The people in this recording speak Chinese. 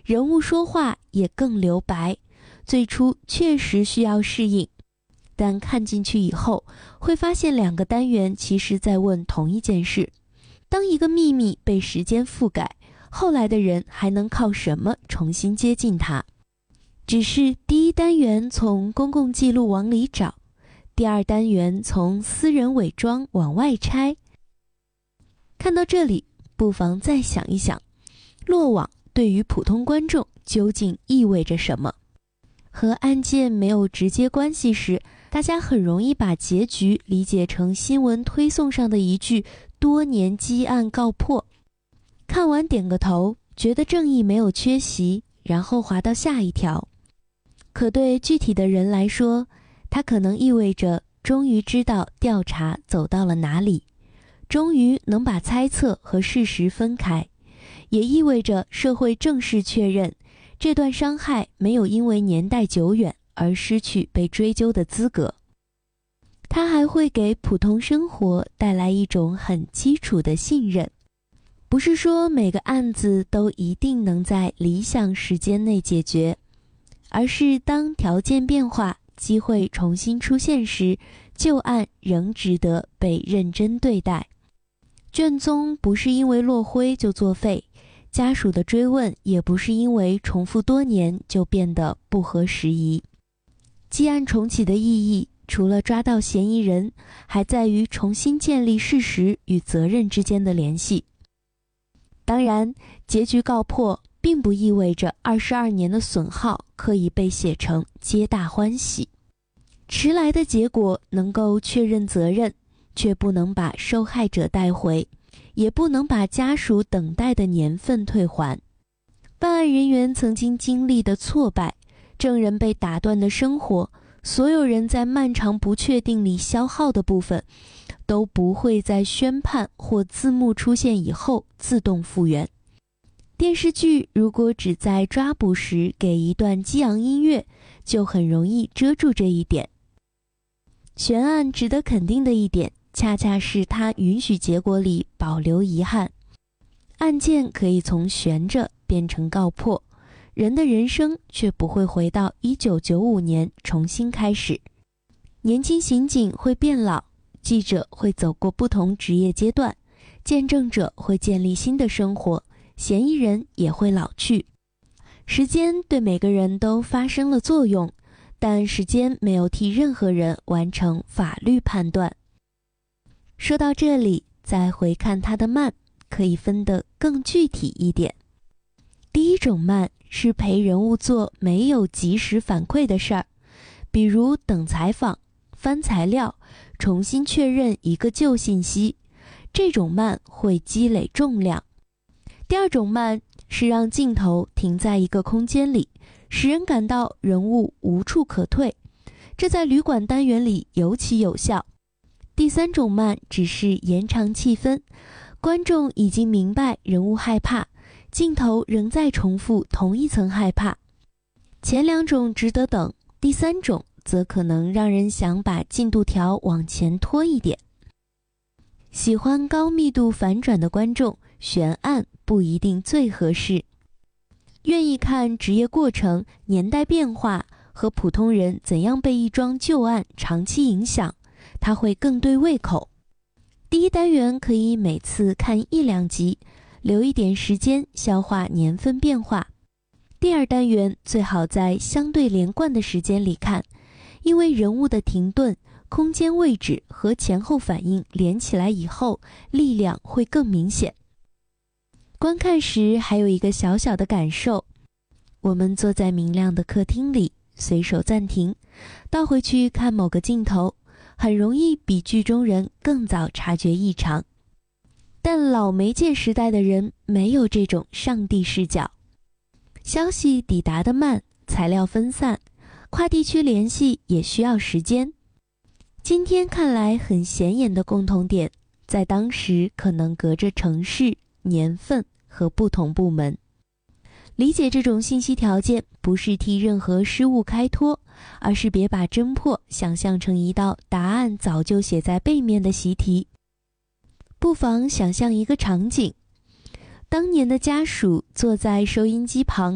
人物说话也更留白，最初确实需要适应，但看进去以后，会发现2个单元其实在问同一件事。当一个秘密被时间覆盖，后来的人还能靠什么重新接近它？只是第1单元从公共记录往里找，第2单元从私人伪装往外拆。看到这里，不妨再想一想，落网对于普通观众究竟意味着什么？和案件没有直接关系时，大家很容易把结局理解成新闻推送上的一句多年积案告破，看完点个头，觉得正义没有缺席，然后滑到下一条。可对具体的人来说，它可能意味着终于知道调查走到了哪里，终于能把猜测和事实分开，也意味着社会正式确认这段伤害没有因为年代久远而失去被追究的资格。它还会给普通生活带来一种很基础的信任，不是说每个案子都一定能在理想时间内解决，而是当条件变化，机会重新出现时，旧案仍值得被认真对待。卷宗不是因为落灰就作废，家属的追问也不是因为重复多年就变得不合时宜。积案重启的意义，除了抓到嫌疑人，还在于重新建立事实与责任之间的联系。当然，结局告破并不意味着22年的损耗可以被写成皆大欢喜。迟来的结果能够确认责任，却不能把受害者带回，也不能把家属等待的年份退还。办案人员曾经经历的挫败，证人被打断的生活，所有人在漫长不确定里消耗的部分，都不会在宣判或字幕出现以后自动复原。电视剧如果只在抓捕时给一段激昂音乐，就很容易遮住这一点。悬案值得肯定的一点，恰恰是它允许结果里保留遗憾。案件可以从悬着变成告破，人的人生却不会回到1995年重新开始。年轻刑警会变老，记者会走过不同职业阶段，见证者会建立新的生活，嫌疑人也会老去。时间对每个人都发生了作用，但时间没有替任何人完成法律判断。说到这里，再回看它的慢，可以分得更具体一点。第一种慢是陪人物做没有及时反馈的事儿，比如等采访、翻材料、重新确认一个旧信息，这种慢会积累重量。第二种慢是让镜头停在一个空间里，使人感到人物无处可退，这在旅馆单元里尤其有效。第三种慢只是延长气氛，观众已经明白人物害怕，镜头仍在重复同一层害怕。前2种值得等，第3种则可能让人想把进度条往前拖一点。喜欢高密度反转的观众，悬案不一定最合适。愿意看职业过程、年代变化和普通人怎样被一桩旧案长期影响，它会更对胃口。第一单元可以每次看1-2集，留一点时间消化年份变化。第二单元最好在相对连贯的时间里看，因为人物的停顿、空间位置和前后反应连起来以后，力量会更明显。观看时还有一个小小的感受，我们坐在明亮的客厅里，随手暂停，倒回去看某个镜头，很容易比剧中人更早察觉异常。但老媒介时代的人没有这种上帝视角，消息抵达的慢，材料分散，跨地区联系也需要时间。今天看来很显眼的共同点，在当时可能隔着城市、年份和不同部门。理解这种信息条件，不是替任何失误开脱，而是别把侦破想象成一道答案早就写在背面的习题。不妨想象一个场景，当年的家属坐在收音机旁，